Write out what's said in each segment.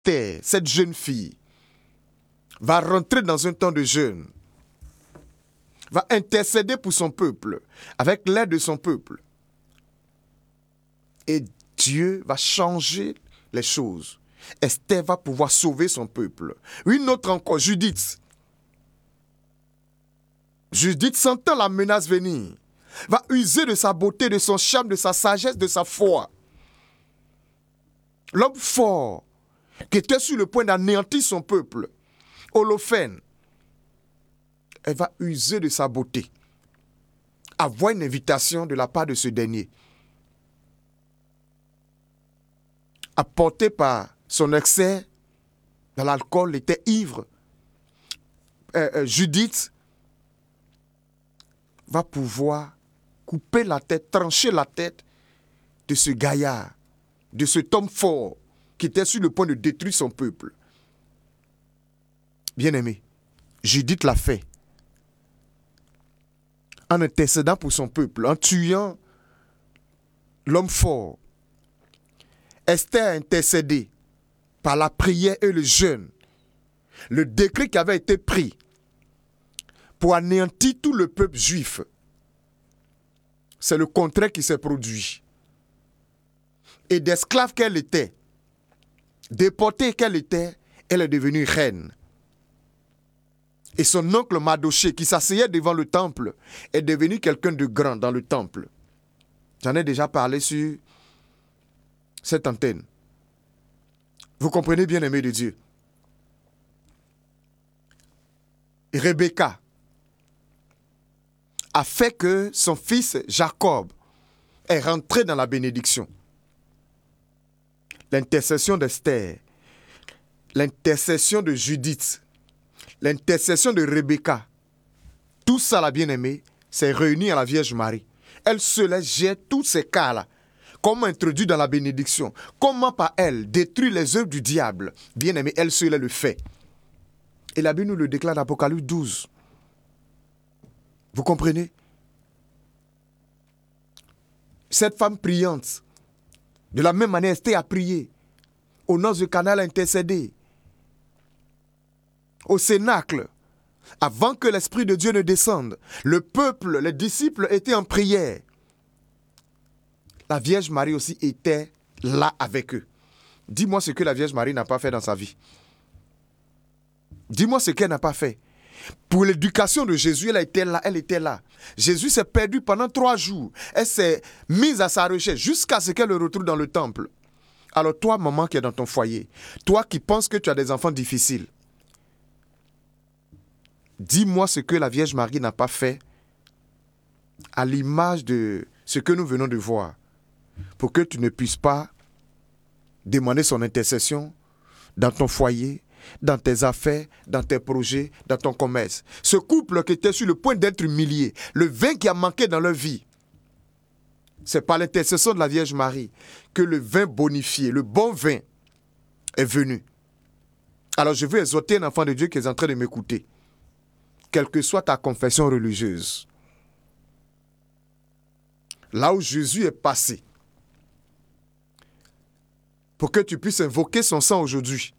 Esther, cette jeune fille, va rentrer dans un temps de jeûne, va intercéder pour son peuple, avec l'aide de son peuple. Et Dieu va changer les choses. Esther va pouvoir sauver son peuple. Une autre encore, Judith. Judith, sentant la menace venir, va user de sa beauté, de son charme, de sa sagesse, de sa foi. L'homme fort, qui était sur le point d'anéantir son peuple, Holophène, elle va user de sa beauté, avoir une invitation de la part de ce dernier, apporté par son excès dans l'alcool, il était ivre. Judith va pouvoir couper la tête, trancher la tête de ce gaillard, de cet homme fort qui était sur le point de détruire son peuple. Bien-aimé, Judith l'a fait en intercédant pour son peuple, en tuant l'homme fort. Esther a intercédé par la prière et le jeûne. Le décret qui avait été pris pour anéantir tout le peuple juif, c'est le contraire qui s'est produit. Et d'esclave qu'elle était, déportée qu'elle était, elle est devenue reine. Et son oncle Mardochée, qui s'asseyait devant le temple, est devenu quelqu'un de grand dans le temple. J'en ai déjà parlé sur cette antenne. Vous comprenez, bien aimé de Dieu. Et Rebecca a fait que son fils Jacob est rentré dans la bénédiction. L'intercession d'Esther, l'intercession de Judith, l'intercession de Rebecca, tout ça, la bien-aimée, s'est réuni à la Vierge Marie. Elle seule gère tous ces cas-là. Comment introduire dans la bénédiction? Comment par elle détruire les œuvres du diable? Bien-aimée, elle seule le fait. Et la Bible nous le déclare dans Apocalypse 12. Vous comprenez? Cette femme priante, de la même manière, Esther a prié. Au noces de Cana, elle a intercédé. Au cénacle, avant que l'Esprit de Dieu ne descende, le peuple, les disciples étaient en prière. La Vierge Marie aussi était là avec eux. Dis-moi ce que la Vierge Marie n'a pas fait dans sa vie. Dis-moi ce qu'elle n'a pas fait. Pour l'éducation de Jésus, elle était là. Jésus s'est perdu pendant 3 jours. Elle s'est mise à sa recherche jusqu'à ce qu'elle le retrouve dans le temple. Alors toi, maman qui est dans ton foyer, toi qui penses que tu as des enfants difficiles, dis-moi ce que la Vierge Marie n'a pas fait à l'image de ce que nous venons de voir, pour que tu ne puisses pas demander son intercession dans ton foyer, dans tes affaires, dans tes projets, dans ton commerce. Ce couple qui était sur le point d'être humilié, le vin qui a manqué dans leur vie, c'est par l'intercession de la Vierge Marie que le vin bonifié, le bon vin est venu. Alors je veux exhorter un enfant de Dieu qui est en train de m'écouter, quelle que soit ta confession religieuse. Là où Jésus est passé, pour que tu puisses invoquer son sang aujourd'hui,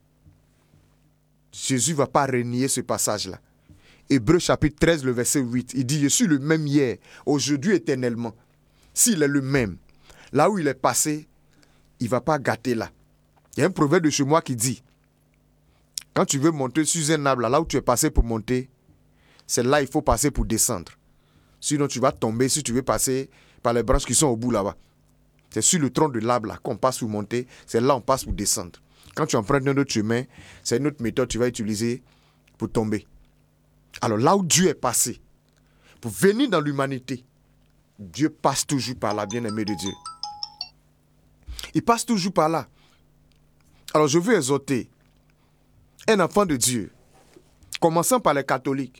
Jésus ne va pas renier ce passage-là. Hébreux chapitre 13, le verset 8, il dit « Je suis le même hier, aujourd'hui, éternellement. » S'il est le même, là où il est passé, il ne va pas gâter là. Il y a un proverbe de chez moi qui dit « Quand tu veux monter sur un arbre, là où tu es passé pour monter, c'est là il faut passer pour descendre. Sinon tu vas tomber si tu veux passer par les branches qui sont au bout là-bas. C'est sur le tronc de l'arbre là qu'on passe pour monter, c'est là on passe pour descendre. Quand tu empruntes un autre chemin, c'est une autre méthode que tu vas utiliser pour tomber. Alors là où Dieu est passé, pour venir dans l'humanité, Dieu passe toujours par là, bien-aimé de Dieu. Il passe toujours par là. Alors je veux exhorter un enfant de Dieu, commençant par les catholiques.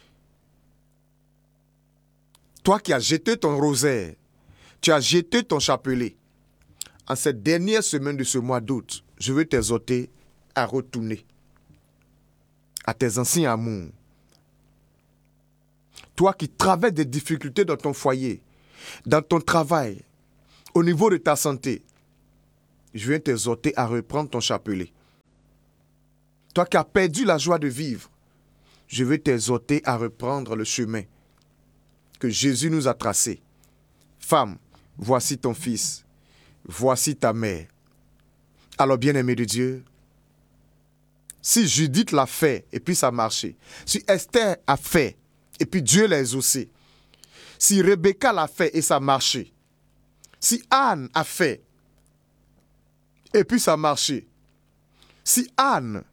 Toi qui as jeté ton rosaire, tu as jeté ton chapelet. En cette dernière semaine de ce mois d'août, je veux t'exhorter à retourner à tes anciens amours. Toi qui traverses des difficultés dans ton foyer, dans ton travail, au niveau de ta santé, je viens t'exhorter à reprendre ton chapelet. Toi qui as perdu la joie de vivre, je veux t'exhorter à reprendre le chemin que Jésus nous a tracé. Femme, voici ton fils, voici ta mère. Alors, bien-aimé de Dieu, si Judith l'a fait et puis ça a marché, si Esther a fait et puis Dieu l'a exaucé, si Rebecca l'a fait et ça a marché, si Anne a fait et puis ça a marché, si Anne,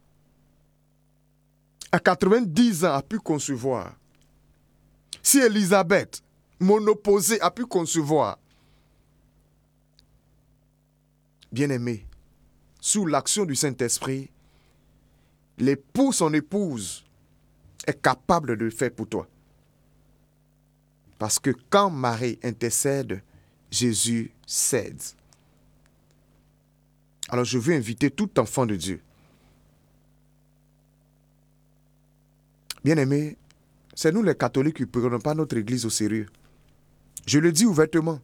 à 90 ans, a pu concevoir, si Élisabeth, monoposée, a pu concevoir, bien-aimé, sous l'action du Saint-Esprit, l'époux, son épouse, est capable de le faire pour toi. Parce que quand Marie intercède, Jésus cède. Alors je veux inviter tout enfant de Dieu. Bien-aimés, c'est nous les catholiques qui ne prenons pas notre Église au sérieux. Je le dis ouvertement.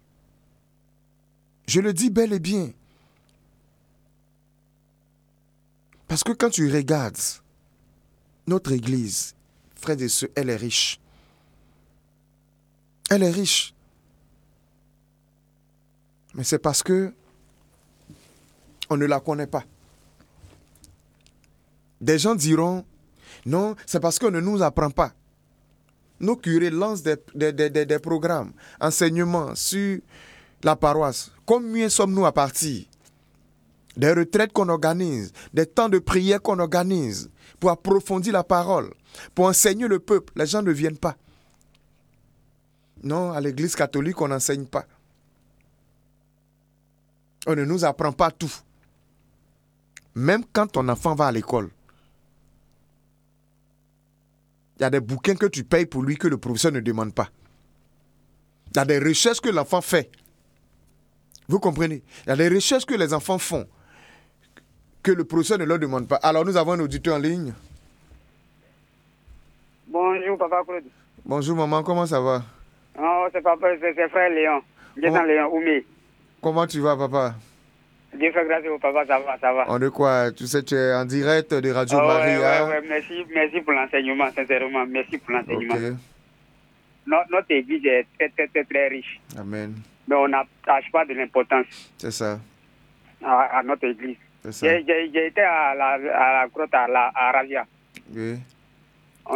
Je le dis bel et bien. Parce que quand tu regardes notre Église, frères et sœurs, elle est riche. Elle est riche. Mais c'est parce que on ne la connaît pas. Des gens diront, non, c'est parce qu'on ne nous apprend pas. Nos curés lancent des programmes, enseignements sur la paroisse. Combien sommes-nous à partir? Des retraites qu'on organise, des temps de prière qu'on organise pour approfondir la parole, pour enseigner le peuple. Les gens ne viennent pas. Non, à l'église catholique, on n'enseigne pas. On ne nous apprend pas tout. Même quand ton enfant va à l'école, il y a des bouquins que tu payes pour lui que le professeur ne demande pas. Il y a des recherches que l'enfant fait. Vous comprenez? Il y a des recherches que les enfants font que le professeur ne leur demande pas. Alors nous avons un auditeur en ligne. Bonjour, Papa Claude. Bonjour maman, comment ça va? Oh, c'est papa, c'est frère Léon. Jésus Léon, Oumi. Comment tu vas, papa? Dieu fait grâce au papa, ça va, ça va. On est quoi? Tu sais, tu es en direct de Radio Maria. Ouais, merci pour l'enseignement, sincèrement, merci pour l'enseignement. Okay. Notre église est très riche. Amen. Mais on n'attache pas de l'importance C'est ça. à notre église. C'est ça. J'ai été à la grotte à Ravia. Oui. On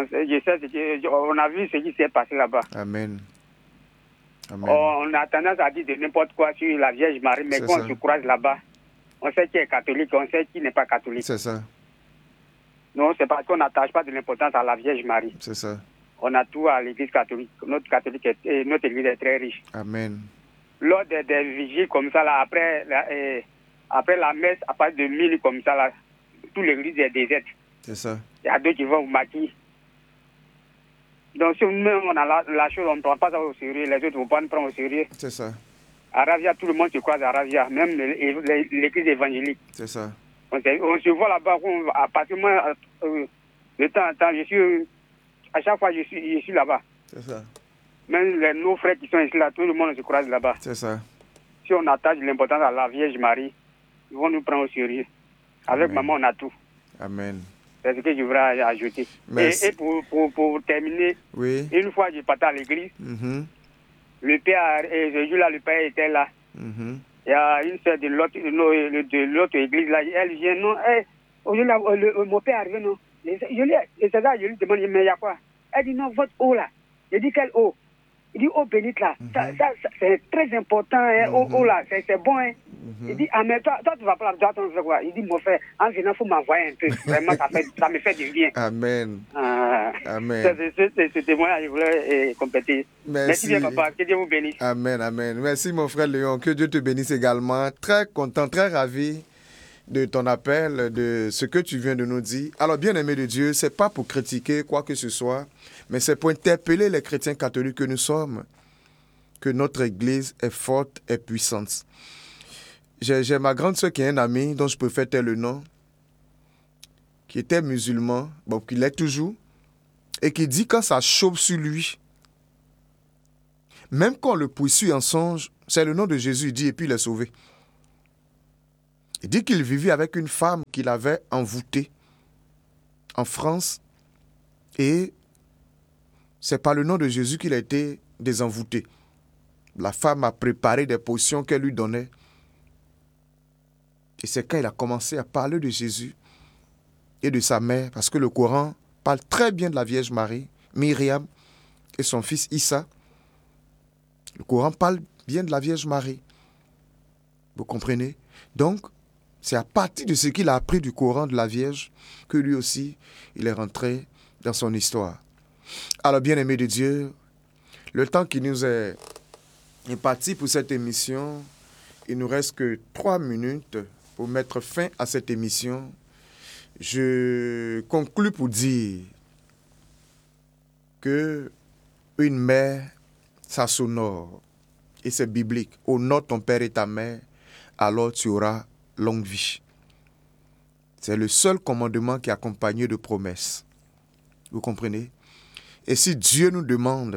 a vu ce qui s'est passé là-bas. Amen. Amen. On a tendance à dire de n'importe quoi sur la Vierge Marie, mais quand on se croise là-bas, on sait qui est catholique, on sait qui n'est pas catholique. C'est ça. Non, c'est parce qu'on n'attache pas de l'importance à la Vierge Marie. C'est ça. On a tout à l'église catholique. Notre église est très riche. Amen. Lors des vigiles comme ça, là, après la messe, à partir de minuit comme ça, là, toute l'église est déserte. C'est ça. Il y a deux qui vont au maquis. Donc si nous-mêmes on a la chose, on ne prend pas ça au sérieux, les autres ne vont pas nous prendre au sérieux. C'est ça. À Ravia, tout le monde se croise à Ravia, même l'église évangélique. C'est ça. On se voit là-bas, à partir de moi, de temps en temps, à chaque fois je suis là-bas. C'est ça. Même nos frères qui sont ici là, tout le monde se croise là-bas. C'est ça. Si on attache l'importance à la Vierge Marie, ils vont nous prendre au sérieux. Avec Amen. maman, on a tout. Amen. C'est ce que je voudrais ajouter. Merci. Et pour terminer, Oui. une fois je partais à l'église, le père, ce jour-là, le père était là. Il y a une sœur de l'autre église là, elle vient, non, aujourd'hui, mon père est arrivé, non. Et c'est ça, je lui demande, mais il y a quoi? Elle dit, non, votre eau là. Je dis, quelle eau? Il dit, eau bénite là. Ça, c'est très important, hein, eau là, c'est bon, hein. Il dit, ah, mais toi, tu vas pas là, toi, tu vas quoi? Il dit, mon frère, en venant, il faut m'envoyer un peu. Vraiment, ça me fait du bien. Amen. Amen. C'est ce témoignage que je voulais compléter. Merci bien, papa. Que Dieu vous bénisse. Amen, amen. Merci, mon frère Léon. Que Dieu te bénisse également. Très content, très ravi de ton appel, de ce que tu viens de nous dire. Alors, bien-aimé de Dieu, ce n'est pas pour critiquer quoi que ce soit, mais c'est pour interpeller les chrétiens catholiques que nous sommes, que notre Église est forte et puissante. J'ai ma grande sœur qui est un ami, dont je peux faire tel le nom, qui était musulman, bon, qui l'est toujours, et qui dit quand ça chauffe sur lui, même quand on le poursuit en songe, c'est le nom de Jésus, il dit, et puis il est sauvé. Il dit qu'il vivait avec une femme qu'il avait envoûtée en France et c'est par le nom de Jésus qu'il a été désenvoûté. La femme a préparé des potions qu'elle lui donnait. Et c'est quand il a commencé à parler de Jésus et de sa mère, parce que le Coran parle très bien de la Vierge Marie, Myriam et son fils Issa. Le Coran parle bien de la Vierge Marie. Vous comprenez? Donc, c'est à partir de ce qu'il a appris du Coran de la Vierge que lui aussi, il est rentré dans son histoire. Alors, bien-aimés de Dieu, le temps qui nous est imparti pour cette émission, il nous reste que 3 minutes pour mettre fin à cette émission. Je conclus pour dire que une mère, ça s'honore. Et c'est biblique. Honore ton père et ta mère, alors tu auras longue vie. C'est le seul commandement qui est accompagné de promesses. Vous comprenez? Et si Dieu nous demande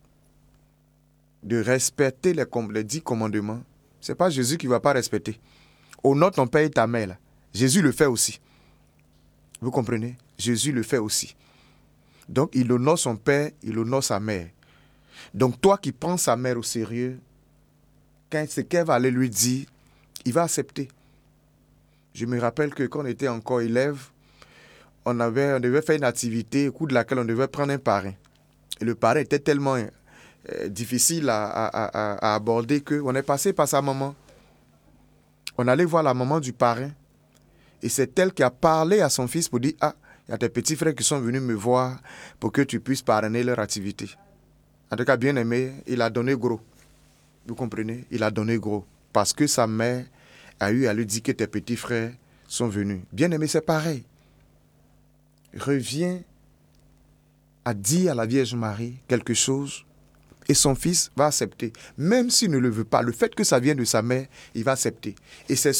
de respecter les 10 commandements, ce n'est pas Jésus qui ne va pas respecter. Honore ton père et ta mère. Là. Jésus le fait aussi. Vous comprenez? Jésus le fait aussi. Donc, il honore son père, il honore sa mère. Donc, toi qui prends sa mère au sérieux, quand ce qu'elle va aller lui dire, il va accepter. Je me rappelle que quand on était encore élève, on devait faire une activité au cours de laquelle on devait prendre un parrain. Et le parrain était tellement difficile à aborder qu'on est passé par sa maman. On allait voir la maman du parrain. Et c'est elle qui a parlé à son fils pour dire « Ah, il y a tes petits frères qui sont venus me voir pour que tu puisses parrainer leur activité. » En tout cas, bien aimé, il a donné gros. Vous comprenez? Il a donné gros. Parce que sa mère a eu à lui dire que tes petits frères sont venus. Bien aimé, c'est pareil. Reviens à dire à la Vierge Marie quelque chose et son fils va accepter. Même s'il ne le veut pas, le fait que ça vienne de sa mère, il va accepter. Et c'est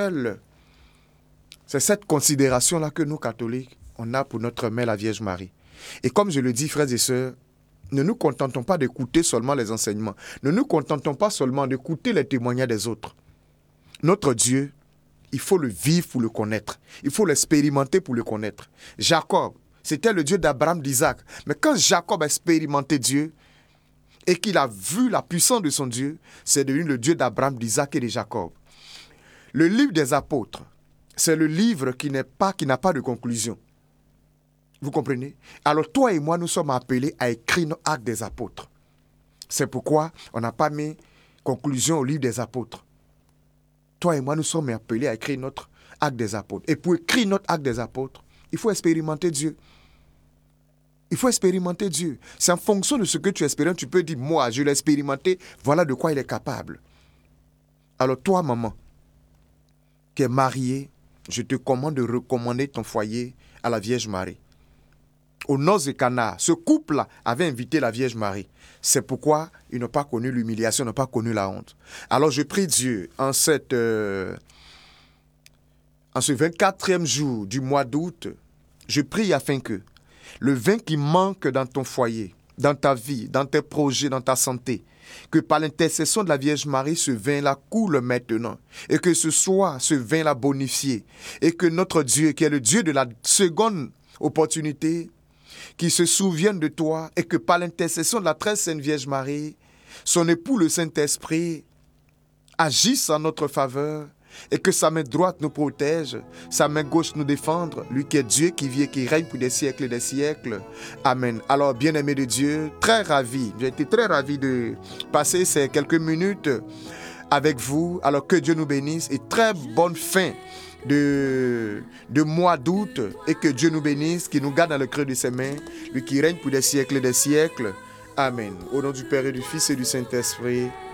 cette considération-là que nous, catholiques, on a pour notre mère, la Vierge Marie. Et comme je le dis, frères et sœurs, ne nous contentons pas d'écouter seulement les enseignements. Ne nous contentons pas seulement d'écouter les témoignages des autres. Notre Dieu, il faut le vivre pour le connaître. Il faut l'expérimenter pour le connaître. Jacob, c'était le Dieu d'Abraham, d'Isaac. Mais quand Jacob a expérimenté Dieu et qu'il a vu la puissance de son Dieu, c'est devenu le Dieu d'Abraham, d'Isaac et de Jacob. Le livre des apôtres, c'est le livre qui n'a pas de conclusion. Vous comprenez? Alors toi et moi, nous sommes appelés à écrire nos actes des apôtres. C'est pourquoi on n'a pas mis conclusion au livre des apôtres. Toi et moi, nous sommes appelés à écrire notre acte des apôtres. Et pour écrire notre acte des apôtres, il faut expérimenter Dieu. Il faut expérimenter Dieu. C'est en fonction de ce que tu expérimentes, tu peux dire, moi, je l'ai expérimenté, voilà de quoi il est capable. Alors toi, maman, qui es mariée, je te commande de recommander ton foyer à la Vierge Marie. Aux noces de Cana, ce couple-là avait invité la Vierge Marie. C'est pourquoi ils n'ont pas connu l'humiliation, n'ont pas connu la honte. Alors je prie Dieu, en ce 24e jour du mois d'août, je prie afin que le vin qui manque dans ton foyer, dans ta vie, dans tes projets, dans ta santé, que par l'intercession de la Vierge Marie, ce vin-là coule maintenant. Et que ce soit ce vin-là bonifié. Et que notre Dieu, qui est le Dieu de la seconde opportunité, qui se souvienne de toi et que par l'intercession de la très sainte Vierge Marie, son époux le Saint-Esprit agisse en notre faveur et que sa main droite nous protège, sa main gauche nous défendre, lui qui est Dieu, qui vit et qui règne pour des siècles et des siècles. Amen. Alors, bien-aimé de Dieu, très ravi, j'ai été très ravi de passer ces quelques minutes avec vous. Alors que Dieu nous bénisse et très bonne fin de mois d'août et que Dieu nous bénisse, qu'il nous garde dans le creux de ses mains, lui qui règne pour des siècles et des siècles. Amen. Au nom du Père et du Fils et du Saint-Esprit.